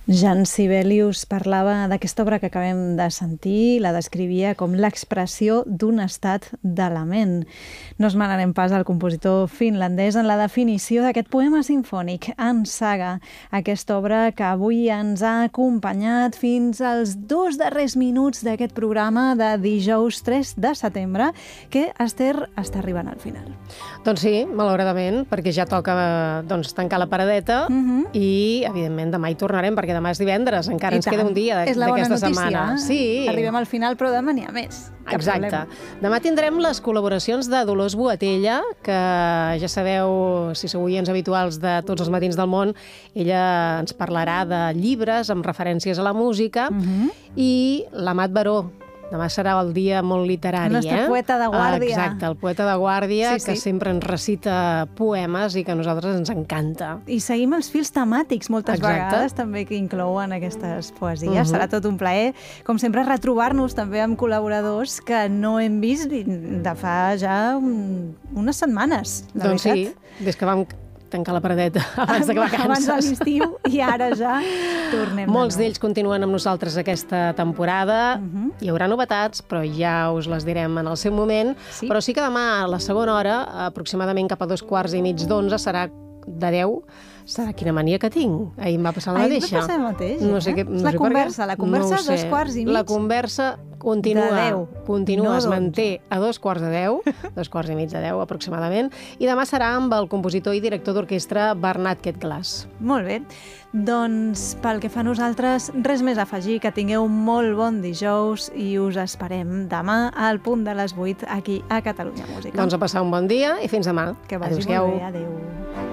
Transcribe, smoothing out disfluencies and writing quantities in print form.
Jan Sibelius parlava d'aquesta obra que acabem de sentir, la descrivia com l'expressió d'un estat de la ment. No esmenarem pas al compositor finlandès en la definició d'aquest poema sinfònic en saga, aquesta obra que avui ens ha acompanyat fins als 2 darrers minuts d'aquest programa de dijous 3 de setembre, que, Esther, està arribant al final. Doncs sí, malauradament, perquè ja toca tancar la paradeta i, evidentment, demà hi tornarem, perquè demà és divendres, encara ens queda un dia d'aquesta setmana. Sí. Arribem al final, però demà n'hi ha més. Exacte. Demà tindrem les col·laboracions de Dolors Boatella, que ja sabeu, si sou oients habituals de Tots els matins del món, ella ens parlarà de llibres amb referències a la música, i l'Amat Baró. Demà serà el dia molt literari, el nostre poeta de guàrdia. Exacte, el poeta de guàrdia, que sempre ens recita poemes i que a nosaltres ens encanta. I seguim els fils temàtics moltes vegades, també, que inclouen aquestes poesies. Serà tot un plaer, com sempre, retrobar-nos també amb col·laboradors que no hem vist de fa ja unes setmanes, la veritat. Doncs sí, des que vam tancar la paradeta abans de vacances. Abans de l'estiu i ara ja tornem. Molts d'ells continuen amb nosaltres aquesta temporada. Hi haurà novetats, però ja us les direm en el seu moment. Però sí que demà, a la segona hora, aproximadament cap a 2:15, serà de 10. Serà quina mania que tinc. Ahir em va passar la mateixa. Ahir em va passar el mateix. No sé què, la conversa a 2:15. La conversa continua, es manté a 2:15, 2:15 aproximadament, i demà serà amb el compositor i director d'orquestra Bernat Quetglas. Molt bé. Doncs pel que fa a nosaltres, res més a afegir, que tingueu un molt bon dijous i us esperem demà al punt de les 8 aquí a Catalunya Música. Doncs a passar un bon dia i fins demà. Que vagi molt bé. Adéu.